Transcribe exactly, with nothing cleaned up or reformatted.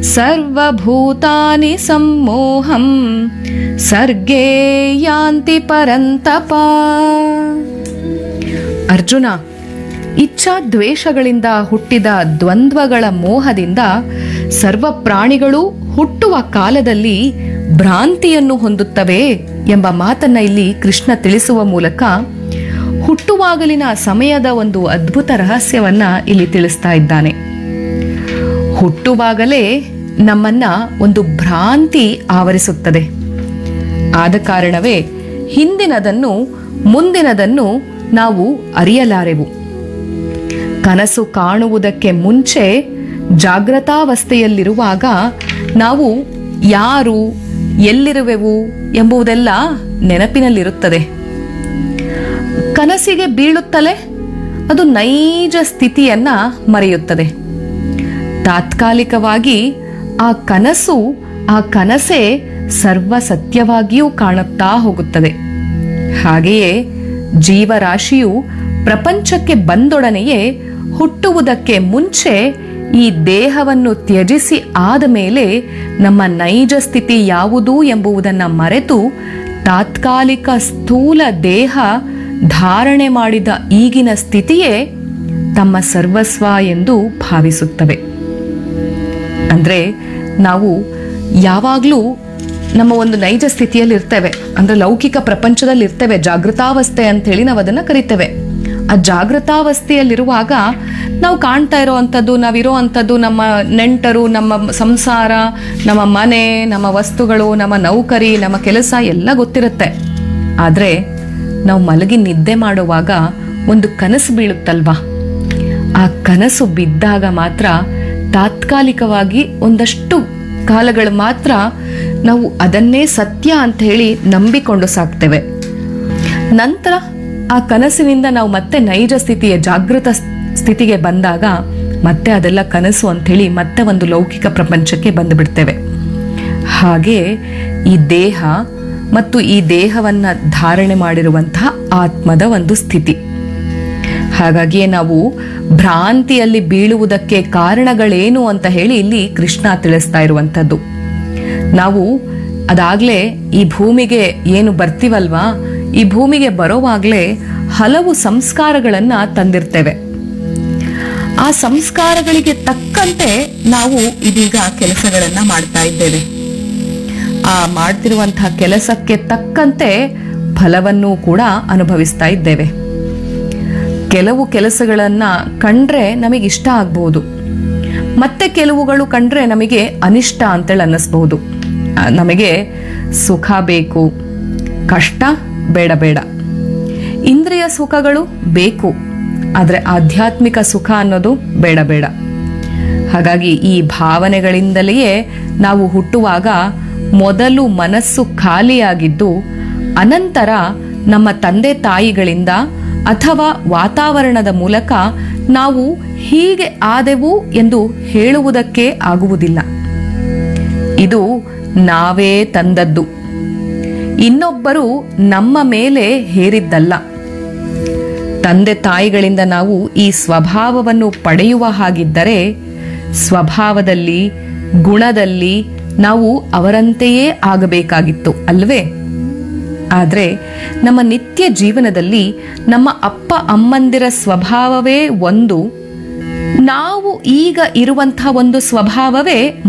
ಸರ್ವಭೂತಾನಿ ಸಮ್ಮೋಹಂ ಸರ್ಗೇ ಯಾಂತಿ ಪರಂತಪ. ಅರ್ಜುನ, ಇಚ್ಛಾ ದ್ವೇಷಗಳಿಂದ ಹುಟ್ಟಿದ ದ್ವಂದ್ವಗಳ ಮೋಹದಿಂದ ಸರ್ವ ಪ್ರಾಣಿಗಳು ಹುಟ್ಟುವ ಕಾಲದಲ್ಲಿ ಭ್ರಾಂತಿಯನ್ನು ಹೊಂದುತ್ತವೆ ಎಂಬ ಮಾತನ್ನ ಇಲ್ಲಿ ಕೃಷ್ಣ ತಿಳಿಸುವ ಮೂಲಕ ಹುಟ್ಟುವಾಗಲಿನ ಸಮಯದ ಒಂದು ಅದ್ಭುತ ರಹಸ್ಯವನ್ನ ಇಲ್ಲಿ ತಿಳಿಸ್ತಾ ಇದ್ದಾನೆ. ಹುಟ್ಟುವಾಗಲೇ ನಮ್ಮನ್ನ ಒಂದು ಭ್ರಾಂತಿ ಆವರಿಸುತ್ತದೆ. ಆದ ಕಾರಣವೇ ಹಿಂದಿನದನ್ನು ಮುಂದಿನದನ್ನು ನಾವು ಅರಿಯಲಾರೆವು. ಕನಸು ಕಾಣುವುದಕ್ಕೆ ಮುಂಚೆ ಜಾಗೃತಾವಸ್ಥೆಯಲ್ಲಿರುವಾಗ ನಾವು ಯಾರು, ಎಲ್ಲಿರುವೆವು ಎಂಬುದೆಲ್ಲ ನೆನಪಿನಲ್ಲಿರುತ್ತದೆ. ಕನಸಿಗೆ ಬೀಳುತ್ತಲೇ ಅದು ನೈಜ ಸ್ಥಿತಿಯನ್ನ ಮರೆಯುತ್ತದೆ. ತಾತ್ಕಾಲಿಕವಾಗಿ ಆ ಕನಸು ಆ ಕನಸೇ ಸರ್ವ ಸತ್ಯವಾಗಿಯೂ ಕಾಣುತ್ತಾ ಹೋಗುತ್ತದೆ. ಹಾಗೆಯೇ ಜೀವರಾಶಿಯು ಪ್ರಪಂಚಕ್ಕೆ ಬಂದೊಡನೆಯೇ ಹುಟ್ಟುವುದಕ್ಕೆ ಮುಂಚೆ ಈ ದೇಹವನ್ನು ತ್ಯಜಿಸಿ ಆದ ಮೇಲೆ ನಮ್ಮ ನೈಜ ಸ್ಥಿತಿ ಯಾವುದು ಎಂಬುದನ್ನು ಮರೆತು ತಾತ್ಕಾಲಿಕ ಸ್ಥೂಲ ದೇಹ ಧಾರಣೆ ಮಾಡಿದ ಈಗಿನ ಸ್ಥಿತಿಯೇ ತಮ್ಮ ಸರ್ವಸ್ವ ಎಂದು ಭಾವಿಸುತ್ತವೆ. ಅಂದ್ರೆ ನಾವು ಯಾವಾಗಲೂ ನಮ್ಮ ಒಂದು ನೈಜ ಸ್ಥಿತಿಯಲ್ಲಿ ಇರ್ತೇವೆ, ಅಂದ್ರೆ ಲೌಕಿಕ ಪ್ರಪಂಚದಲ್ಲಿ ಇರ್ತೇವೆ, ಜಾಗೃತಾವಸ್ಥೆ ಅಂತ ಹೇಳಿ ನಾವು ಅದನ್ನ ಕರಿತೇವೆ. ಆ ಜಾಗೃತಾವಸ್ಥೆಯಲ್ಲಿರುವಾಗ ನಾವು ಕಾಣ್ತಾ ಇರೋ ಅಂಥದ್ದು, ನಾವಿರೋ ಅಂಥದ್ದು ನಮ್ಮ ನೆಂಟರು, ನಮ್ಮ ಸಂಸಾರ, ನಮ್ಮ ಮನೆ, ನಮ್ಮ ವಸ್ತುಗಳು, ನಮ್ಮ ನೌಕರಿ, ನಮ್ಮ ಕೆಲಸ ಎಲ್ಲ ಗೊತ್ತಿರುತ್ತೆ. ಆದರೆ ನಾವು ಮಲಗಿ ನಿದ್ದೆ ಮಾಡುವಾಗ ಒಂದು ಕನಸು ಬೀಳುತ್ತಲ್ವಾ, ಆ ಕನಸು ಬಿದ್ದಾಗ ಮಾತ್ರ ತಾತ್ಕಾಲಿಕವಾಗಿ ಒಂದಷ್ಟು ಕಾಲಗಳು ಮಾತ್ರ ನಾವು ಅದನ್ನೇ ಸತ್ಯ ಅಂತ ಹೇಳಿ ನಂಬಿಕೊಂಡು ಸಾಕ್ತೇವೆ. ನಂತರ ಆ ಕನಸಿನಿಂದ ನಾವು ಮತ್ತೆ ನೈಜ ಸ್ಥಿತಿಯ ಜಾಗೃತ ಸ್ಥಿತಿಗೆ ಬಂದಾಗ ಮತ್ತೆ ಅದೆಲ್ಲ ಕನಸು ಅಂಥೇಳಿ ಮತ್ತೆ ಒಂದು ಲೌಕಿಕ ಪ್ರಪಂಚಕ್ಕೆ ಬಂದು ಬಿಡ್ತೇವೆ. ಹಾಗೆ ಈ ದೇಹ ಮತ್ತು ಈ ದೇಹವನ್ನ ಧಾರಣೆ ಮಾಡಿರುವಂತಹ ಆತ್ಮದ ಒಂದು ಸ್ಥಿತಿ. ಹಾಗಾಗಿಯೇ ನಾವು ಭ್ರಾಂತಿಯಲ್ಲಿ ಬೀಳುವುದಕ್ಕೆ ಕಾರಣಗಳೇನು ಅಂತ ಹೇಳಿ ಇಲ್ಲಿ ಕೃಷ್ಣ ತಿಳಿಸ್ತಾ ಇರುವಂಥದ್ದು. ನಾವು ಅದಾಗ್ಲೇ ಈ ಭೂಮಿಗೆ ಏನು ಬರ್ತೀವಲ್ವಾ, ಈ ಭೂಮಿಗೆ ಬರೋವಾಗ್ಲೇ ಹಲವು ಸಂಸ್ಕಾರಗಳನ್ನ ತಂದಿರ್ತೇವೆ. ಆ ಸಂಸ್ಕಾರಗಳಿಗೆ ತಕ್ಕಂತೆ ನಾವು ಇದೀಗ ಕೆಲಸಗಳನ್ನ ಮಾಡ್ತಾ ಇದ್ದೇವೆ. ಆ ಮಾಡ್ತಿರುವಂತಹ ಕೆಲಸಕ್ಕೆ ತಕ್ಕಂತೆ ಫಲವನ್ನು ಕೂಡ ಅನುಭವಿಸ್ತಾ ಇದ್ದೇವೆ. ಕೆಲವು ಕೆಲಸಗಳನ್ನ ಕಂಡ್ರೆ ನಮಗೆ ಇಷ್ಟ ಆಗ್ಬಹುದು, ಮತ್ತೆ ಕೆಲವುಗಳು ಕಂಡ್ರೆ ನಮಗೆ ಅನಿಷ್ಟ ಅಂತೇಳಿ ಅನ್ನಿಸ್ಬಹುದು. ನಮಗೆ ಸುಖ ಬೇಕು, ಕಷ್ಟ ಬೇಡ ಬೇಡ. ಇಂದ್ರಿಯ ಸುಖಗಳು ಬೇಕು, ಆದರೆ ಆಧ್ಯಾತ್ಮಿಕ ಸುಖ ಅನ್ನೋದು ಬೇಡ ಬೇಡ. ಹಾಗಾಗಿ ಈ ಭಾವನೆಗಳಿಂದಲೇ ನಾವು ಹುಟ್ಟುವಾಗ ಮೊದಲು ಮನಸ್ಸು ಖಾಲಿಯಾಗಿದ್ದು, ಅನಂತರ ನಮ್ಮ ತಂದೆ ತಾಯಿಗಳಿಂದ ಅಥವಾ ವಾತಾವರಣದ ಮೂಲಕ ನಾವು ಹೀಗೆ ಆದೆವು ಎಂದು ಹೇಳುವುದಕ್ಕೆ ಆಗುವುದಿಲ್ಲ. ಇದು ನಾವೇ ತಂದದ್ದು, ಇನ್ನೊಬ್ಬರು ನಮ್ಮ ಮೇಲೆ ಹೇರಿದ್ದಲ್ಲ. ತಂದೆ ತಾಯಿಗಳಿಂದ ನಾವು ಈ ಸ್ವಭಾವವನ್ನು ಪಡೆಯುವ ಹಾಗಿದ್ದರೆ ಸ್ವಭಾವದಲ್ಲಿ, ಗುಣದಲ್ಲಿ ನಾವು ಅವರಂತೆಯೇ ಆಗಬೇಕಾಗಿತ್ತು ಅಲ್ವೇ? ಆದರೆ ನಮ್ಮ ನಿತ್ಯ ಜೀವನದಲ್ಲಿ ನಮ್ಮ ಅಪ್ಪ ಅಮ್ಮಂದಿರ ಸ್ವಭಾವವೇ ಒಂದು, ನಾವು ಈಗ ಇರುವಂತಹ ಒಂದು ಸ್ವಭಾವವೇ